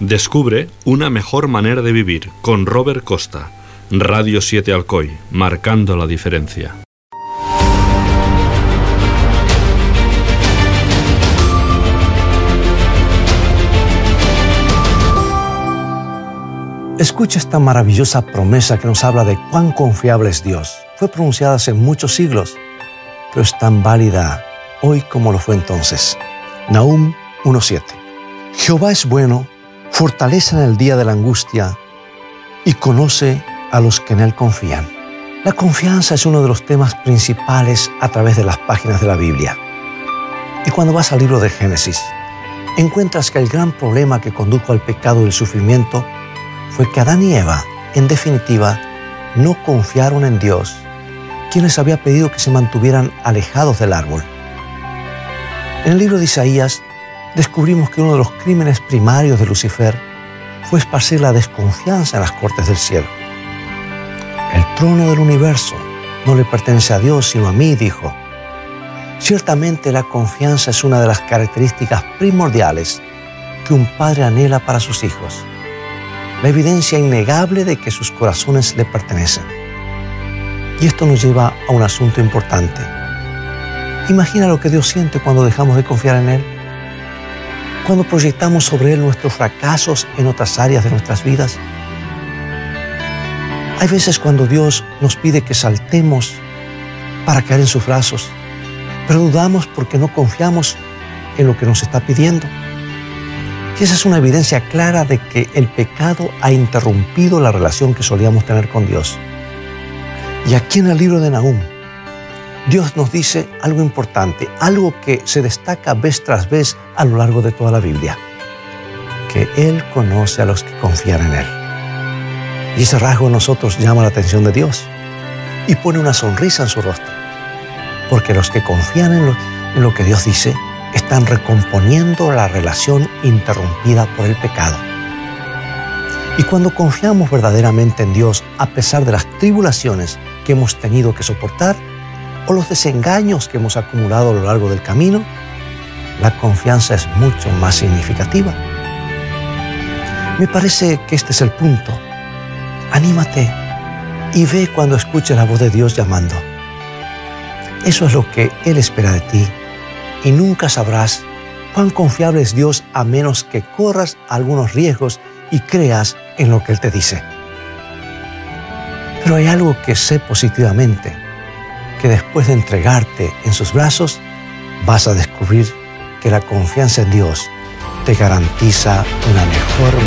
Descubre una mejor manera de vivir con Robert Costa. Radio 7 Alcoy, marcando la diferencia. Escucha esta maravillosa promesa que nos habla de cuán confiable es Dios. Fue pronunciada hace muchos siglos, pero es tan válida hoy como lo fue entonces. Nahum 1:7. Jehová es bueno, fortaleza en el día de la angustia y conoce a los que en Él confían. La confianza es uno de los temas principales a través de las páginas de la Biblia. Y cuando vas al libro de Génesis, encuentras que el gran problema que condujo al pecado y el sufrimiento fue que Adán y Eva, en definitiva, no confiaron en Dios, quien les había pedido que se mantuvieran alejados del árbol. En el libro de Isaías descubrimos que uno de los crímenes primarios de Lucifer fue esparcir la desconfianza en las cortes del cielo. El trono del universo no le pertenece a Dios, sino a mí, dijo. Ciertamente la confianza es una de las características primordiales que un padre anhela para sus hijos. La evidencia innegable de que sus corazones le pertenecen. Y esto nos lleva a un asunto importante. Imagina lo que Dios siente cuando dejamos de confiar en Él. Cuando proyectamos sobre Él nuestros fracasos en otras áreas de nuestras vidas. Hay veces cuando Dios nos pide que saltemos para caer en sus brazos, pero dudamos porque no confiamos en lo que nos está pidiendo. Y esa es una evidencia clara de que el pecado ha interrumpido la relación que solíamos tener con Dios. Y aquí en el libro de Nahum, Dios nos dice algo importante, algo que se destaca vez tras vez a lo largo de toda la Biblia, que Él conoce a los que confían en Él. Y ese rasgo en nosotros llama la atención de Dios y pone una sonrisa en su rostro, porque los que confían en lo que Dios dice están recomponiendo la relación interrumpida por el pecado. Y cuando confiamos verdaderamente en Dios, a pesar de las tribulaciones que hemos tenido que soportar, o los desengaños que hemos acumulado a lo largo del camino, la confianza es mucho más significativa. Me parece que este es el punto. Anímate y ve cuando escuches la voz de Dios llamando. Eso es lo que Él espera de ti, y nunca sabrás cuán confiable es Dios a menos que corras algunos riesgos y creas en lo que Él te dice. Pero hay algo que sé positivamente, que después de entregarte en sus brazos, vas a descubrir que la confianza en Dios te garantiza una mejor